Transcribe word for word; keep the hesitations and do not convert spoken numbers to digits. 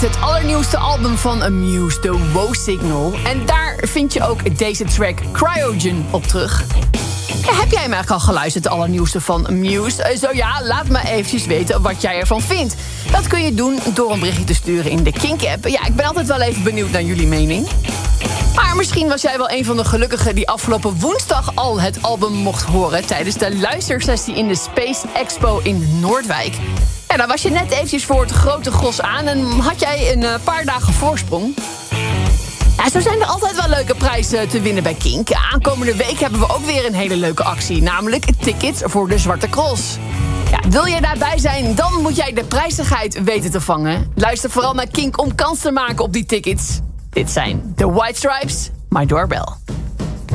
met het allernieuwste album van Muse, The Wow Signal. En daar vind je ook deze track Cryogen op terug. Ja, heb jij hem eigenlijk al geluisterd, de allernieuwste van Muse? Zo ja, laat me eventjes weten wat jij ervan vindt. Dat kun je doen door een berichtje te sturen in de Kink-app. Ja, ik ben altijd wel even benieuwd naar jullie mening. Maar misschien was jij wel een van de gelukkigen die afgelopen woensdag al het album mocht horen tijdens de luistersessie in de Space Expo in Noordwijk. Ja, dan was je net eventjes voor het grote gros aan en had jij een paar dagen voorsprong. Ja, zo zijn er altijd wel leuke prijzen te winnen bij Kink. Aankomende week hebben we ook weer een hele leuke actie, namelijk tickets voor de Zwarte Cross. Ja, wil je daarbij zijn, dan moet jij de prijzigheid weten te vangen. Luister vooral naar Kink om kans te maken op die tickets. Dit zijn The White Stripes, My Doorbell.